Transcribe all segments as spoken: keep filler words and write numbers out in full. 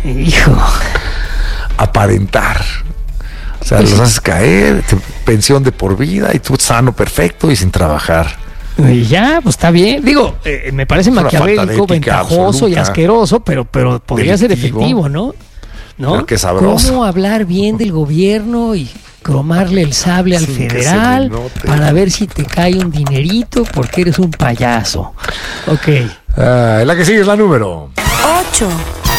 Hijo. Aparentar. O sea, los haces caer, te- pensión de por vida y tú sano, perfecto y sin trabajar. Y ya, pues está bien. Digo, eh, me parece Es una falta de maquiavélico, ética ventajoso y absoluta. asqueroso, pero, pero podría ser Delictivo. efectivo, ¿no? ¿No? Pero qué sabroso. ¿Cómo hablar bien del gobierno y cromarle el sable al Sin que se federal le note. para ver si te cae un dinerito porque eres un payaso? Ok. Ah, la que sigue es la número. ocho,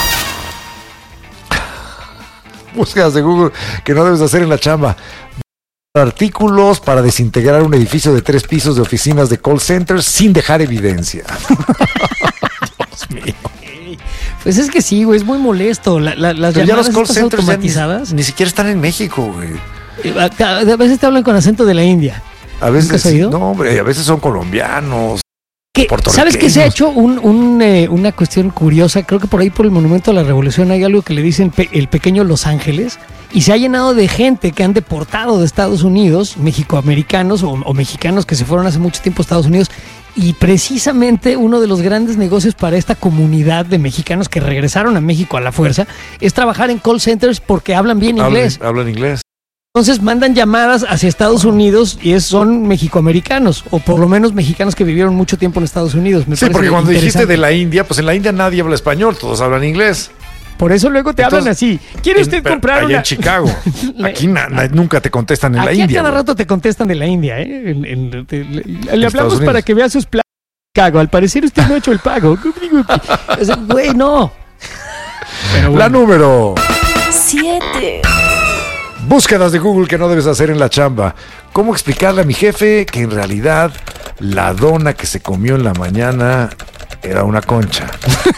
Búsquedas de Google que no debes hacer en la chamba. Artículos para desintegrar un edificio de tres pisos de oficinas de call centers sin dejar evidencia. Dios mío. Pues es que sí, güey, es muy molesto. La- la- las Pero ya los llamadas call estas centers ya ni, automatizadas, ni siquiera están en México, güey. eh, a, a veces te hablan con acento de la India. A ¿Nunca veces, has oído? no, hombre, a veces son colombianos. Que, ¿sabes qué se ha hecho? Un, un, eh, una cuestión curiosa. Creo que por ahí, por el Monumento a la Revolución, hay algo que le dicen pe- el pequeño Los Ángeles. Y se ha llenado de gente que han deportado de Estados Unidos, mexicoamericanos o, o mexicanos que se fueron hace mucho tiempo a Estados Unidos. Y precisamente uno de los grandes negocios para esta comunidad de mexicanos que regresaron a México a la fuerza es trabajar en call centers porque hablan bien inglés. Hablan, hablan inglés. Entonces mandan llamadas hacia Estados Unidos y es, son mexicoamericanos, o por lo menos mexicanos que vivieron mucho tiempo en Estados Unidos. Me Sí, parece porque cuando dijiste interesante. de la India, pues en la India nadie habla español, todos hablan inglés. Por eso luego te Entonces, hablan así. ¿Quiere En- usted pero comprar allá una? en Chicago. La- Aquí na- na- nunca te contestan en la Aquí India. a cada güey. rato te contestan de la India, ¿eh? En- en- te- le, le Estados hablamos Unidos. para que vea sus planes. Chicago. Al parecer usted no ha hecho el pago. O sea, güey, no. Pero La bueno. número. siete, Búsquedas de Google que no debes hacer en la chamba. ¿Cómo explicarle a mi jefe que en realidad la dona que se comió en la mañana era una concha?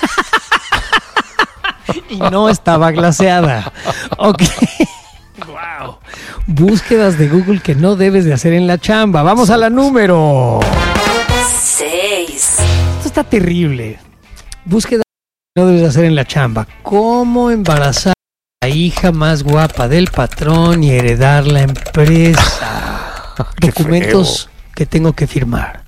Y no estaba glaseada. Ok. Wow. Búsquedas de Google que no debes de hacer en la chamba. Vamos a la número. seis, Esto está terrible. Búsquedas que no debes de hacer en la chamba. ¿Cómo embarazar a la hija más guapa del patrón y heredar la empresa? Qué Documentos que tengo que firmar.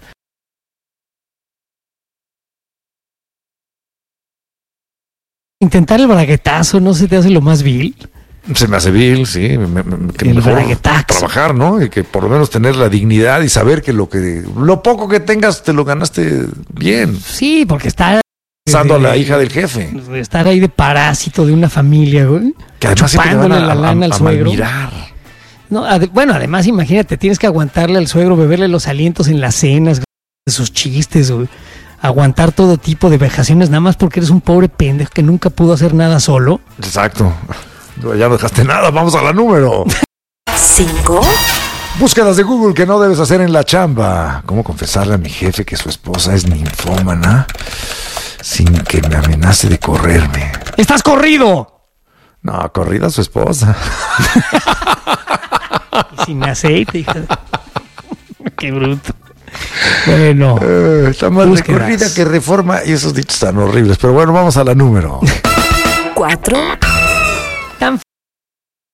Intentar el braguetazo no se te hace lo más vil. Se me hace vil, sí. me- me- que El mejor braguetaxo. trabajar, ¿no? Y que por lo menos tener la dignidad y saber que lo que lo poco que tengas te lo ganaste bien. Sí, porque está Pasando a la de- hija del jefe. estar ahí de parásito de una familia, güey. Que además siempre le van Chupándole a, la lana a- al a suegro. malmirar. No, ade- bueno, además imagínate, tienes que aguantarle al suegro, beberle los alientos en las cenas, güey, de sus chistes, güey. Aguantar todo tipo de vejaciones nada más porque eres un pobre pendejo que nunca pudo hacer nada solo. Exacto. No, ya no dejaste nada. Vamos a la número. cinco, Búsquedas de Google que no debes hacer en la chamba. ¿Cómo confesarle a mi jefe que su esposa es ninfómana sin que me amenace de correrme? ¡Estás corrido! No, corrida a su esposa. Y sin aceite, hija de- Qué bruto. Bueno, Eh, está más Búsquedas. recorrida que reforma y esos dichos tan horribles. Pero bueno, vamos a la número. cuatro,